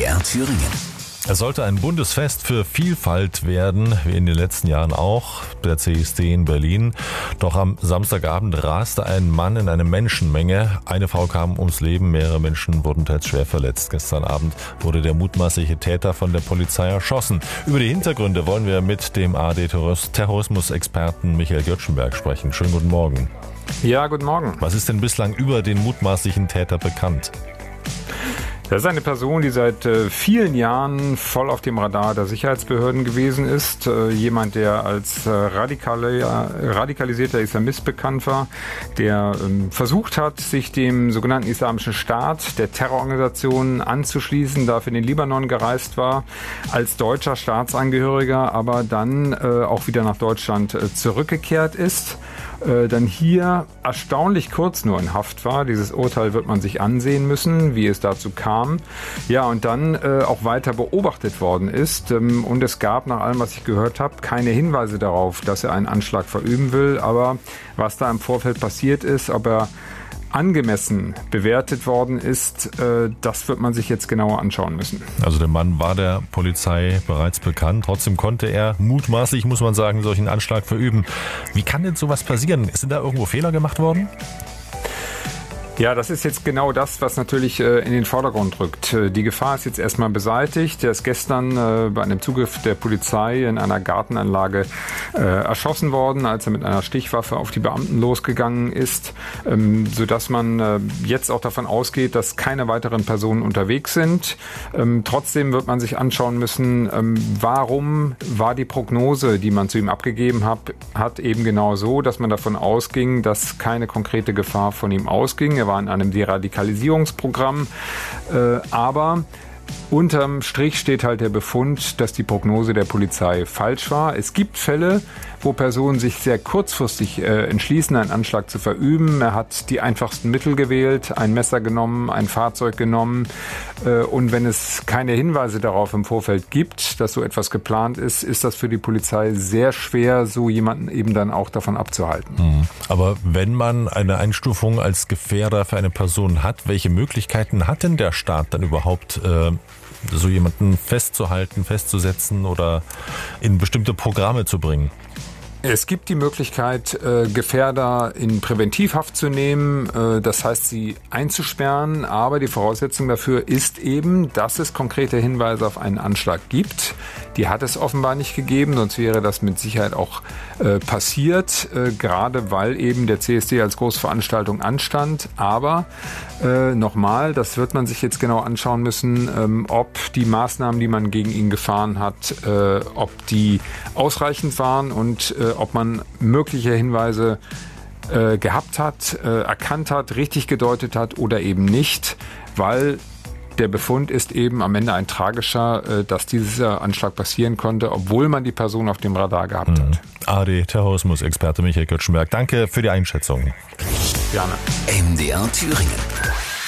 MDR Thüringen. Es sollte ein Bundesfest für Vielfalt werden, wie in den letzten Jahren auch, der CSD in Berlin. Doch am Samstagabend raste ein Mann in eine Menschenmenge. Eine Frau kam ums Leben, mehrere Menschen wurden teils schwer verletzt. Gestern Abend wurde der mutmaßliche Täter von der Polizei erschossen. Über die Hintergründe wollen wir mit dem ARD-Terrorismus-Experten Michael Göttschenberg sprechen. Schönen guten Morgen. Ja, guten Morgen. Was ist denn bislang über den mutmaßlichen Täter bekannt? Das ist eine Person, die seit vielen Jahren voll auf dem Radar der Sicherheitsbehörden gewesen ist. Jemand, der als radikalisierter Islamist bekannt war, der versucht hat, sich dem sogenannten Islamischen Staat, der Terrororganisation anzuschließen, dafür in den Libanon gereist war, als deutscher Staatsangehöriger, aber dann auch wieder nach Deutschland zurückgekehrt ist. Dann hier erstaunlich kurz nur in Haft war. Dieses Urteil wird man sich ansehen müssen, wie es dazu kam. Ja, und dann auch weiter beobachtet worden ist. Und es gab, nach allem, was ich gehört habe, keine Hinweise darauf, dass er einen Anschlag verüben will. Aber was da im Vorfeld passiert ist, ob er angemessen bewertet worden ist, das wird man sich jetzt genauer anschauen müssen. Also der Mann war der Polizei bereits bekannt, trotzdem konnte er mutmaßlich, muss man sagen, solchen Anschlag verüben. Wie kann denn sowas passieren? Sind da irgendwo Fehler gemacht worden? Ja, das ist jetzt genau das, was natürlich in den Vordergrund rückt. Die Gefahr ist jetzt erstmal beseitigt. Er ist gestern bei einem Zugriff der Polizei in einer Gartenanlage erschossen worden, als er mit einer Stichwaffe auf die Beamten losgegangen ist, sodass man jetzt auch davon ausgeht, dass keine weiteren Personen unterwegs sind. Trotzdem wird man sich anschauen müssen, warum war die Prognose, die man zu ihm abgegeben hat, eben genau so, dass man davon ausging, dass keine konkrete Gefahr von ihm ausging. Er war in einem Deradikalisierungsprogramm, aber unterm Strich steht halt der Befund, dass die Prognose der Polizei falsch war. Es gibt Fälle, wo Personen sich sehr kurzfristig entschließen, einen Anschlag zu verüben. Er hat die einfachsten Mittel gewählt, ein Messer genommen, ein Fahrzeug genommen. Und wenn es keine Hinweise darauf im Vorfeld gibt, dass so etwas geplant ist, ist das für die Polizei sehr schwer, so jemanden eben dann auch davon abzuhalten. Aber wenn man eine Einstufung als Gefährder für eine Person hat, welche Möglichkeiten hat denn der Staat dann überhaupt, so jemanden festzuhalten, festzusetzen oder in bestimmte Programme zu bringen? Es gibt die Möglichkeit, Gefährder in Präventivhaft zu nehmen, das heißt, sie einzusperren, aber die Voraussetzung dafür ist eben, dass es konkrete Hinweise auf einen Anschlag gibt. Die hat es offenbar nicht gegeben, sonst wäre das mit Sicherheit auch passiert, gerade weil eben der CSD als Großveranstaltung anstand. Aber nochmal, das wird man sich jetzt genau anschauen müssen, ob die Maßnahmen, die man gegen ihn gefahren hat, ob die ausreichend waren und ob man mögliche Hinweise gehabt hat, erkannt hat, richtig gedeutet hat oder eben nicht, weil der Befund ist eben am Ende ein tragischer, dass dieser Anschlag passieren konnte, obwohl man die Person auf dem Radar gehabt hat. ARD-Terrorismus-Experte Michael Göttschenberg, danke für die Einschätzung. Gerne. MDR Thüringen.